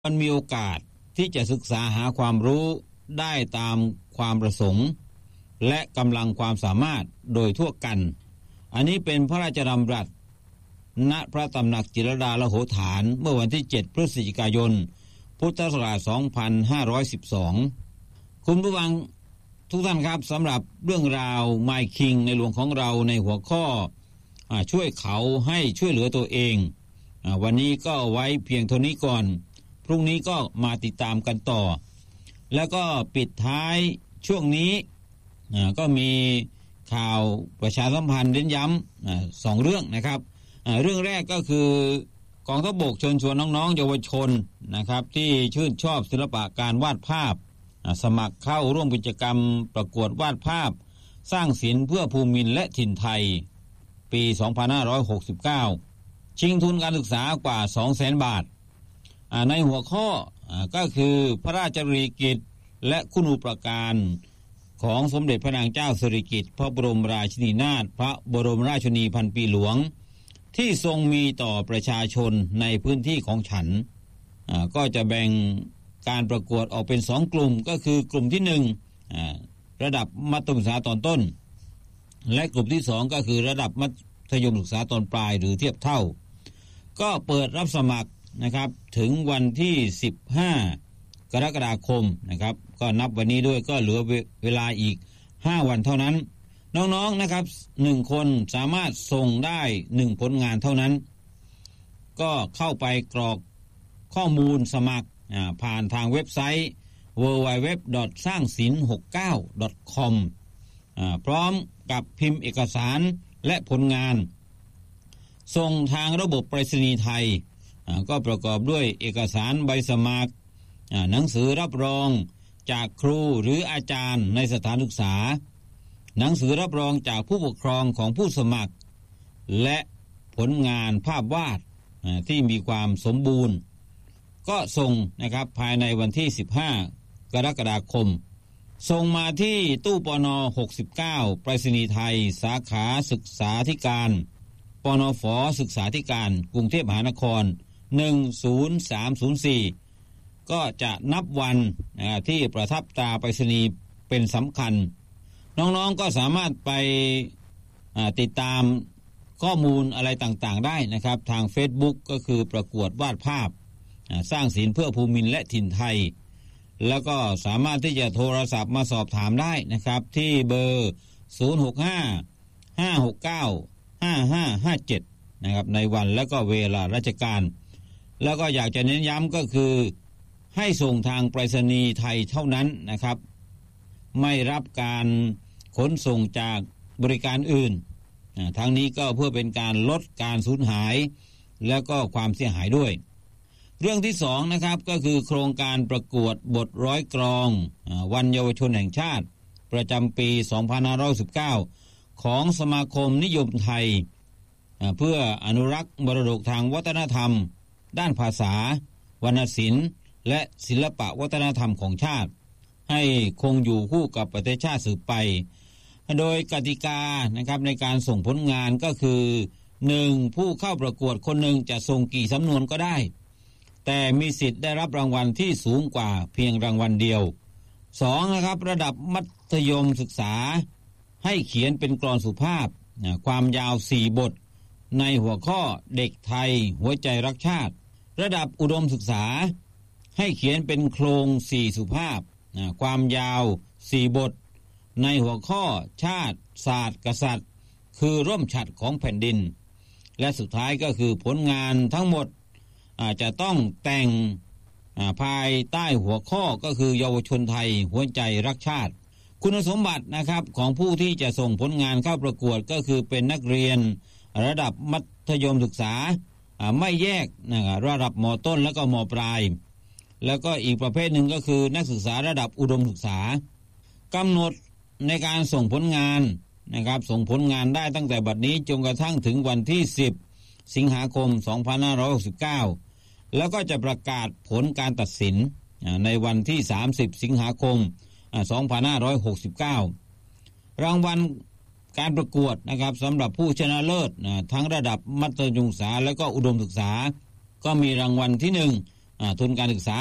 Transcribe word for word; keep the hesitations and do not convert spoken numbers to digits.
มันมีโอกาสที่จะศึกษาหาความรู้ได้ตามความประสงค์และกำลังความสามารถโดยทั่วกันอันนี้เป็นพระราชดำรัสณพระตำหนักจิตรลดาลโหฐานเมื่อวันที่เจ็ดพฤศจิกายนพุทธศักราชสองพันห้าร้อยสิบสองคุณผู้ฟังทุกท่านครับสำหรับเรื่องราว My King ในหลวงของเราในหัวข้อช่วยเขาให้ช่วยเหลือตัวเองวันนี้ก็ไว้เพียงเท่านี้ก่อนพรุ่งนี้ก็มาติดตามกันต่อแล้วก็ปิดท้ายช่วงนี้ก็มีข่าวประชาสัมพันธ์เน้นย้ำสองเรื่องนะครับเรื่องแรกก็คือกองทัพบกเชิญชวนน้องๆเยาวชนนะครับที่ชื่นชอบศิลปะการวาดภาพสมัครเข้าร่วมกิจกรรมประกวดวาดภาพสร้างศิลป์เพื่อภูมินและถิ่นไทยปีสองพันห้าร้อยหกสิบเก้าชิงทุนการศึกษากว่า สองแสน บาทในหัวข้อก็คือพระราชกรณียกิจและคุณูปการของสมเด็จพระนางเจ้าสิริกิติ์พระบรมราชินีนาถพระบรมราชินีพันปีหลวงที่ทรงมีต่อประชาชนในพื้นที่ของฉันก็จะแบ่งการประกวดออกเป็นสองกลุ่มก็คือกลุ่มที่หนึ่งระดับมัธยมศึกษาตอนต้นและกลุ่มที่สองก็คือระดับมัธยมศึกษาตอนปลายหรือเทียบเท่าก็เปิดรับสมัครนะครับถึงวันที่สิบห้ากรกฎาคมนะครับก็นับวันนี้ด้วยก็เหลือเวลาอีกห้าวันเท่านั้นน้องๆนะครับหนึ่งคนสามารถส่งได้หนึ่งผลงานเท่านั้นก็เข้าไปกรอกข้อมูลสมัครผ่านทางเว็บไซต์ ดับเบิลยู ดับเบิลยู ดับเบิลยู ดอท สร้างศิลป์หกสิบเก้า ดอท คอม พร้อมกับพิมพ์เอกสารและผลงานส่งทางระบบไปรษณีย์ไทยก็ประกอบด้วยเอกสารใบสมัครหนังสือรับรองจากครูหรืออาจารย์ในสถานศึกษาหนังสือรับรองจากผู้ปกครองของผู้สมัครและผลงานภาพวาดที่มีความสมบูรณ์ก็ส่งนะครับภายในวันที่สิบห้ากรกฎาคมส่งมาที่ตู้ปนหกสิบเก้าไปรษณีย์ไทยสาขาศึกษาธิการปนฝศึกษาธิการกรุงเทพมหานครหนึ่งศูนย์สามศูนย์สี่ก็จะนับวันที่ประทับตราไปรษณีย์เป็นสำคัญน้องๆก็สามารถไปติดตามข้อมูลอะไรต่างๆได้นะครับทาง Facebook ก็คือประกวดวาดภาพสร้างศิลป์เพื่อภูมินและถิ่นไทยแล้วก็สามารถที่จะโทรศัพท์มาสอบถามได้นะครับที่เบอร์ศูนย์ หก ห้า ห้า หก เก้า ห้า ห้า ห้า เจ็ดนะครับในวันและก็เวลาราชการแล้วก็อยากจะเน้นย้ำก็คือให้ส่งทางไปรษณีย์ไทยเท่านั้นนะครับไม่รับการขนส่งจากบริการอื่นทั้งนี้ก็เพื่อเป็นการลดการสูญหายแล้วก็ความเสียหายด้วยเรื่องที่สองนะครับก็คือโครงการประกวดบทร้อยกลองวันเยาวชนแห่งชาติประจำปีสองพันห้าร้อยสิบเก้าของสมาคมนิยมไทยเพื่ออนุรักษ์มรดกทางวัฒนธรรมด้านภาษาวรรณศิลป์และศิลปะวัฒนธรรมของชาติให้คงอยู่คู่กับประเทศชาติสืบไปโดยกติกานะครับในการส่งผลงานก็คือหนึ่งผู้เข้าประกวดคนหนึ่งจะส่งกี่สำนวนก็ได้แต่มีสิทธิ์ได้รับรางวัลที่สูงกว่าเพียงรางวัลเดียวสองนะครับระดับมัธยมศึกษาให้เขียนเป็นกลอนสุภาพความยาวสี่บทในหัวข้อเด็กไทยหัวใจรักชาติระดับอุดมศึกษาให้เขียนเป็นโครงสี่สุภาพความยาวสี่บทในหัวข้อชาติศาสตร์กษัตริย์คือร่มฉัตรของแผ่นดินและสุดท้ายก็คือผลงานทั้งหมดอาจจะต้องแต่งภายใต้หัวข้อก็คือเยาวชนไทยหัวใจรักชาติคุณสมบัตินะครับของผู้ที่จะส่งผลงานเข้าประกวดก็คือเป็นนักเรียนระดับมัธยมศึกษาไม่แยกนะครับระดับม.ต้นแล้วก็ม.ปลายแล้วก็อีกประเภทหนึ่งก็คือนักศึกษาระดับอุดมศึกษากำหนดในการส่งผลงานนะครับส่งผลงานได้ตั้งแต่บัดนี้จนกระทั่งถึงวันที่สิบสิงหาคมสองพันห้าร้อยหกสิบเก้าแล้วก็จะประกาศผลการตัดสินในวันที่สามสิบสิงหาคมสองพันห้าร้อยหกสิบเก้ารางวัลการประกวดนะครับสำหรับผู้ชนะเลิศทั้งระดับมัธยมศึกษาและก็อุดมศึกษาก็มีรางวัลที่หนึ่งทุนการศึกษา